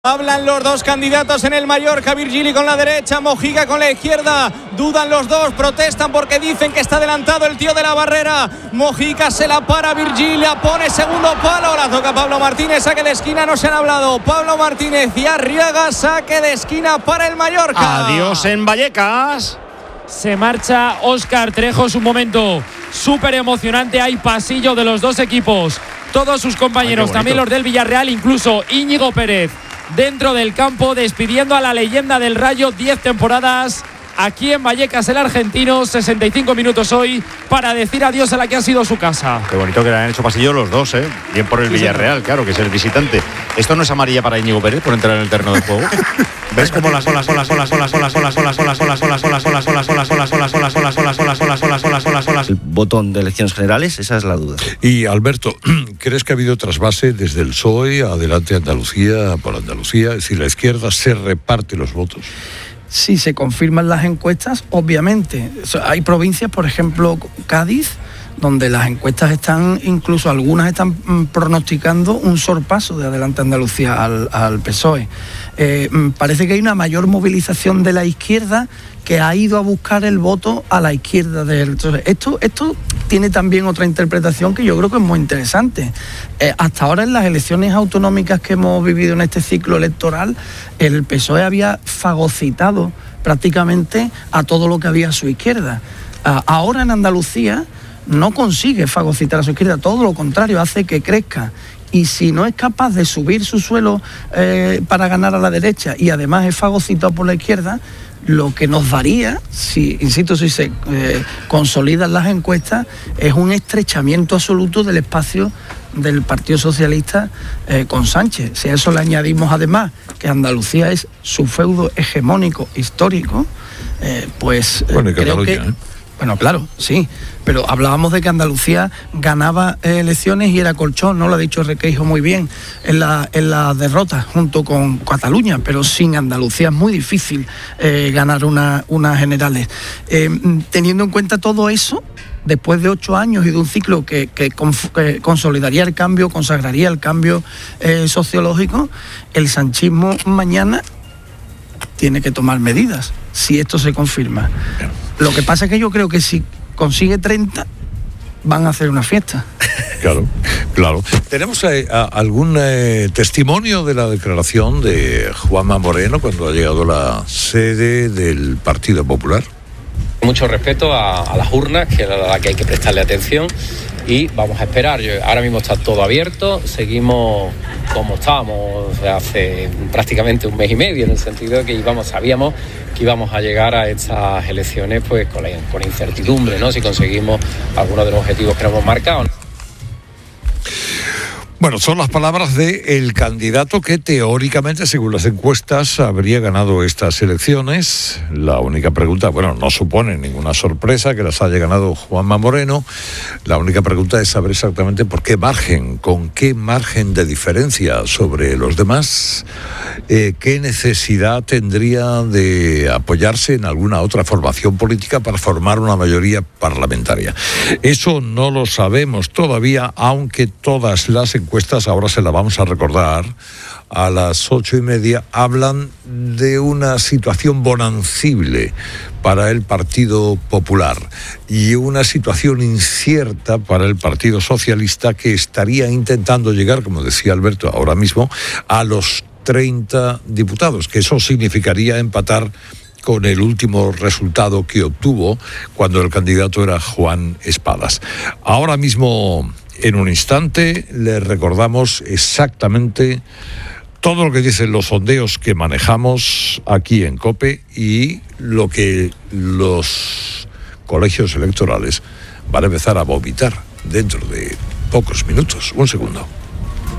Hablan los dos candidatos en el Mallorca, Virgili con la derecha, Mojica con la izquierda. Dudan los dos, protestan porque dicen que está adelantado el tío de la barrera. Mojica se la para, Virgili la pone segundo palo, la toca Pablo Martínez, saque de esquina, no se han hablado. Pablo Martínez y Arriaga, saque de esquina para el Mallorca. Adiós en Vallecas. Se marcha Óscar Trejo, es un momento súper emocionante, hay pasillo de los dos equipos. Todos sus compañeros, también los del Villarreal, incluso Íñigo Pérez dentro del campo, despidiendo a la leyenda del Rayo, 10 temporadas aquí en Vallecas, el argentino. 65 minutos hoy para decir adiós a la que ha sido su casa. Qué bonito que le han hecho pasillo los dos, ¿eh? Bien por el Villarreal, claro, que es el visitante. ¿Esto no es amarilla para Íñigo Pérez por entrar en el terreno del juego? ¿Ves cómo las olas? El botón de elecciones generales, esa es la duda. Y Alberto, ¿crees que ha habido trasvase desde el PSOE, Adelante Andalucía, por Andalucía? Es decir, la izquierda se reparte los votos. Si se confirman las encuestas, obviamente. Hay provincias, por ejemplo, Cádiz, donde las encuestas están, incluso algunas están pronosticando un sorpaso de Adelante Andalucía al PSOE. Parece que hay una mayor movilización de la izquierda que ha ido a buscar el voto a la izquierda del... Esto tiene también otra interpretación que yo creo que es muy interesante. Hasta ahora, en las elecciones autonómicas que hemos vivido en este ciclo electoral, el PSOE había fagocitado prácticamente a todo lo que había a su izquierda. Ahora en Andalucía no consigue fagocitar a su izquierda, todo lo contrario, hace que crezca. Y si no es capaz de subir su suelo para ganar a la derecha y además es fagocitado por la izquierda, lo que nos daría, si se consolidan las encuestas, es un estrechamiento absoluto del espacio del Partido Socialista con Sánchez. Si a eso le añadimos además que Andalucía es su feudo hegemónico histórico, creo que... Bueno, claro, sí, pero hablábamos de que Andalucía ganaba elecciones y era colchón, ¿no? Lo ha dicho Requeijo muy bien en la derrota junto con Cataluña, pero sin Andalucía es muy difícil ganar unas generales. Teniendo en cuenta todo eso, después de 8 años y de un ciclo que consolidaría el cambio, consagraría el cambio sociológico, el sanchismo mañana tiene que tomar medidas, si esto se confirma. Lo que pasa es que yo creo que si consigue 30, van a hacer una fiesta. Claro. ¿Tenemos algún testimonio de la declaración de Juanma Moreno cuando ha llegado a la sede del Partido Popular? Mucho respeto a las urnas, que es a la que hay que prestarle atención, y vamos a esperar. Ahora mismo está todo abierto, seguimos como estábamos hace prácticamente un mes y medio, en el sentido de que sabíamos que íbamos a llegar a estas elecciones pues con incertidumbre, ¿no? Si conseguimos algunos de los objetivos que nos hemos marcado. Bueno, son las palabras del candidato que teóricamente, según las encuestas, habría ganado estas elecciones. La única pregunta, no supone ninguna sorpresa que las haya ganado Juanma Moreno. La única pregunta es saber exactamente por qué margen, con qué margen de diferencia sobre los demás, qué necesidad tendría de apoyarse en alguna otra formación política para formar una mayoría parlamentaria. Eso no lo sabemos todavía, aunque todas las encuestas, ahora se la vamos a recordar, a las 8:30, hablan de una situación bonancible para el Partido Popular y una situación incierta para el Partido Socialista, que estaría intentando llegar, como decía Alberto ahora mismo, a los 30 diputados, que eso significaría empatar con el último resultado que obtuvo cuando el candidato era Juan Espadas. Ahora mismo, en un instante, le recordamos exactamente todo lo que dicen los sondeos que manejamos aquí en COPE y lo que los colegios electorales van a empezar a vomitar dentro de pocos minutos. Un segundo.